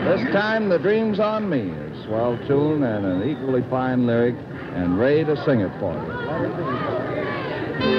This time, The Dream's on Me. A swell tune and an equally fine lyric, and Ray to sing it for you.